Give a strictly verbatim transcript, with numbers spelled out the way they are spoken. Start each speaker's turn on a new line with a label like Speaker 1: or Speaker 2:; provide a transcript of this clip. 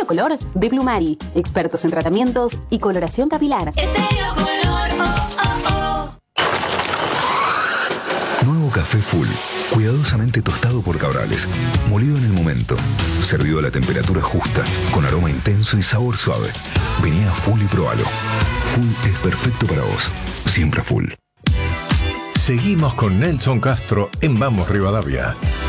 Speaker 1: Estéreo Color de Blumari, expertos en tratamientos y coloración capilar.
Speaker 2: Estéreo Color, oh, oh, oh.
Speaker 3: Nuevo café Full, cuidadosamente tostado por Cabrales, molido en el momento, servido a la temperatura justa, con aroma intenso y sabor suave. Vení a Full y probalo. Full es perfecto para vos, siempre Full.
Speaker 4: Seguimos con Nelson Castro en Vamos Rivadavia.